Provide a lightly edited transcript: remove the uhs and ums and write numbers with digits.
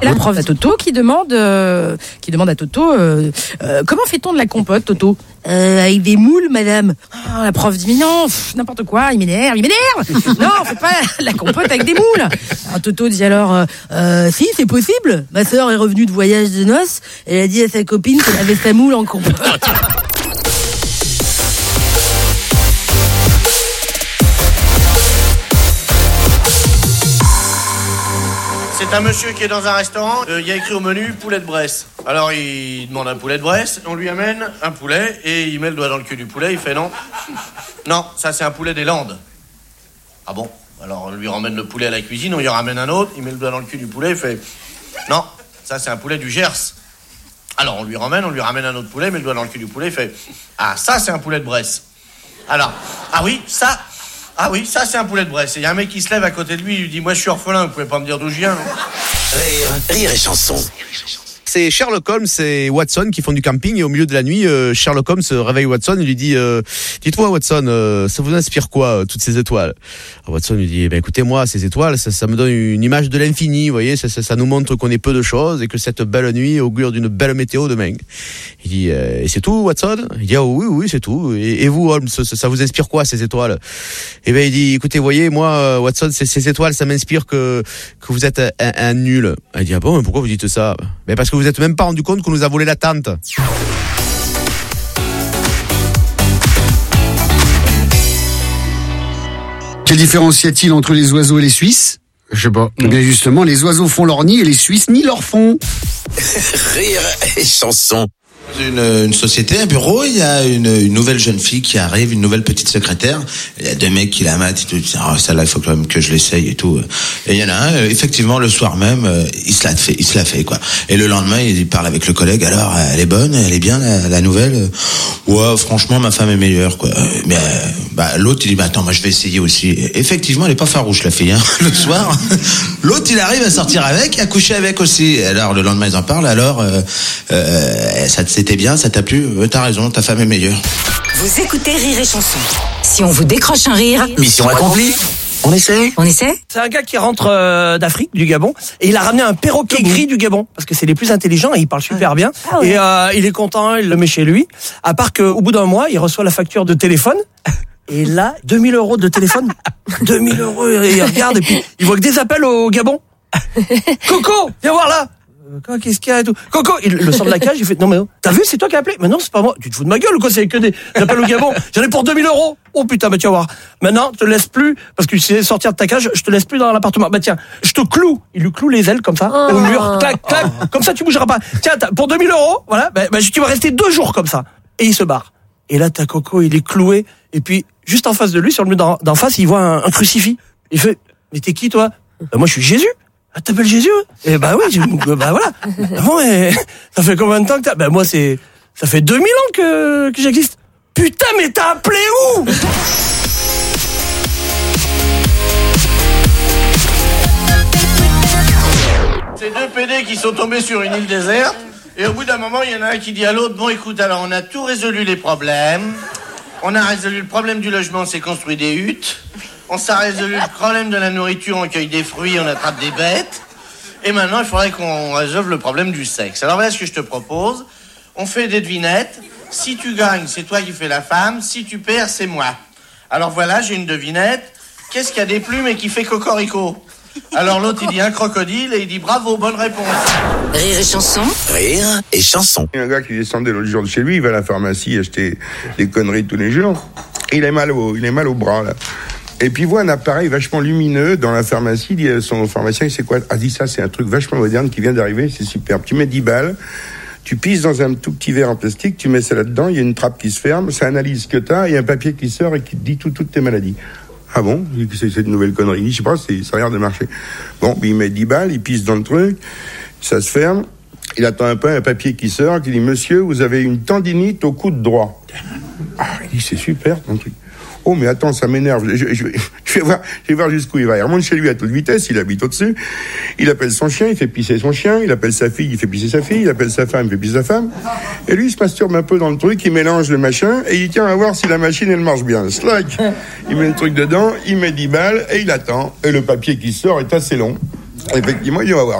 Et la prof à Toto qui demande à Toto comment fait-on de la compote, Toto? Avec des moules, madame. Ah, la prof dit mais non, n'importe quoi, il m'énerve. Non, on fait pas la compote avec des moules. Alors Toto dit alors si, c'est possible. Ma sœur est revenue de voyage de noces, elle a dit à sa copine qu'elle avait sa moule en compote. C'est un monsieur qui est dans un restaurant, il y a écrit au menu poulet de Bresse. Alors il demande un poulet de Bresse, on lui amène un poulet et il met le doigt dans le cul du poulet, il fait non. Non, ça c'est un poulet des Landes. Ah bon? Alors on lui ramène le poulet à la cuisine, on lui ramène un autre, il met le doigt dans le cul du poulet, il fait non, ça c'est un poulet du Gers. Alors on lui ramène un autre poulet, il met le doigt dans le cul du poulet, il fait ah ça c'est un poulet de Bresse. Alors, ah oui, ça c'est un poulet de Bresse. Et il y a un mec qui se lève à côté de lui, il lui dit moi je suis orphelin, vous pouvez pas me dire d'où je viens, non? Rire et chanson. C'est Sherlock Holmes et Watson qui font du camping et au milieu de la nuit, Sherlock Holmes réveille Watson et lui dit dites-moi Watson, ça vous inspire quoi toutes ces étoiles? Alors Watson lui dit écoutez moi ces étoiles ça me donne une image de l'infini, vous voyez, ça nous montre qu'on est peu de choses et que cette belle nuit augure d'une belle météo demain. Il dit et c'est tout Watson? Il dit oui c'est tout. Et vous Holmes, ça vous inspire quoi ces étoiles? Et il dit écoutez voyez moi Watson ces étoiles ça m'inspire que vous êtes un nul. Il dit ah bon pourquoi vous dites ça? Parce que vous êtes même pas rendu compte qu'on nous a volé la tente. Quelle différence y a-t-il entre les oiseaux et les Suisses? Je sais pas. Mais justement, les oiseaux font leur nid et les Suisses nient leur fond. Rire et chanson. Une société, un bureau, il y a une nouvelle jeune fille qui arrive, une nouvelle petite secrétaire. Il y a deux mecs qui la matent, ils disent celle-là il faut quand même que je l'essaye et tout. Et il y en a un, effectivement le soir même, il se la fait quoi. Et le lendemain il parle avec le collègue, alors elle est bonne, elle est bien la nouvelle. Ouais franchement ma femme est meilleure quoi. Mais l'autre il dit attends moi je vais essayer aussi. Et effectivement elle est pas farouche la fille hein. Le soir, l'autre il arrive à sortir avec, à coucher avec aussi. Et alors le lendemain ils en parlent, alors c'était bien, ça t'a plu, t'as raison, ta femme est meilleure. Vous écoutez Rire et Chanson. Si on vous décroche un rire, mission accomplie. On essaie. C'est un gars qui rentre d'Afrique, du Gabon, et il a ramené un perroquet gris du Gabon, parce que c'est les plus intelligents et ils parlent super bien. Ah ouais. Et il est content, il le met chez lui. À part qu'au bout d'un mois, il reçoit la facture de téléphone. Et là, 2000 € de téléphone. 2000 €, et il regarde, et puis il voit que des appels au Gabon. Coco, viens voir là. Qu'est-ce qu'il y a et tout? Coco, il le sort de la cage, il fait non mais t'as vu c'est toi qui as appelé? Mais non c'est pas moi. Tu te fous de ma gueule ou quoi? C'est que des appels au Gabon. J'en ai pour 2000 €. Oh putain bah tu vas voir. Maintenant je te laisse plus parce que tu sais sortir de ta cage. Je te laisse plus dans l'appartement. Bah tiens je te cloue. Il lui cloue les ailes comme ça au mur. Clac clac. Comme ça tu bougeras pas. Tiens pour 2000 €. Voilà. Tu vas rester 2 jours comme ça. Et il se barre. Et là t'as Coco il est cloué. Et puis juste en face de lui sur le mur d'en face il voit un crucifix. Il fait mais t'es qui toi? Moi je suis Jésus. Ah, t'appelles Jésus? Eh bah oui, bah voilà. Bon, mais ça fait combien de temps que t'as? Bah moi ça fait 2000 ans que j'existe. Putain, mais t'as appelé où? C'est deux PD qui sont tombés sur une île déserte, et au bout d'un moment, il y en a un qui dit à l'autre, bon écoute, alors on a tout résolu les problèmes, on a résolu le problème du logement, on s'est construit des huttes, on s'est résolu le problème de la nourriture, on cueille des fruits, on attrape des bêtes. Et maintenant, il faudrait qu'on résolve le problème du sexe. Alors voilà ce que je te propose. On fait des devinettes. Si tu gagnes, c'est toi qui fais la femme. Si tu perds, c'est moi. Alors voilà, j'ai une devinette. Qu'est-ce qu'il y a des plumes et qui fait cocorico? Alors l'autre, il dit un crocodile et il dit bravo, bonne réponse. Rire et Chanson. Rire et chanson. Il y a un gars qui descendait l'autre jour de chez lui, il va à la pharmacie acheter des conneries tous les jours. Et il est mal au bras, là. Et puis il voit un appareil vachement lumineux dans la pharmacie. Il dit à son pharmacien, c'est quoi? Ah, dit ça, c'est un truc vachement moderne qui vient d'arriver, c'est superbe. Tu mets 10 balles, tu pisses dans un tout petit verre en plastique, tu mets ça là-dedans, il y a une trappe qui se ferme, ça analyse ce que t'as, il y a un papier qui sort et qui te dit toutes tes maladies. Ah bon? C'est une nouvelle connerie. Je sais pas, ça a l'air de marcher. Bon, il met 10 balles, il pisse dans le truc, ça se ferme, il attend un peu, un papier qui sort, qui dit, monsieur, vous avez une tendinite au coude droit. Ah, il dit, c'est super ton truc. Oh mais attends, ça m'énerve, je vais voir jusqu'où il va. Il remonte chez lui à toute vitesse, il habite au-dessus, il appelle son chien, il fait pisser son chien, il appelle sa fille, il fait pisser sa fille, il appelle sa femme, il fait pisser sa femme, et lui il se masturbe un peu dans le truc, il mélange le machin, et il tient à voir si la machine elle marche bien. Slack, il met le truc dedans, il met 10 balles, et il attend, et le papier qui sort est assez long. Effectivement, il dit on va voir.